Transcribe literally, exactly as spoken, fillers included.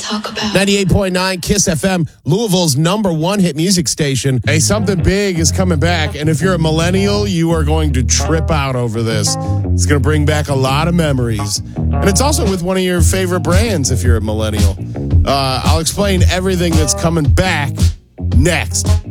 talk about. ninety-eight point nine Kiss F M, Louisville's number one hit music station. Hey, something big is coming back, and if you're a millennial, you are going to trip out over this. It's going to bring back a lot of memories. And it's also with one of your favorite brands if you're a millennial. Uh, I'll explain everything that's coming back next.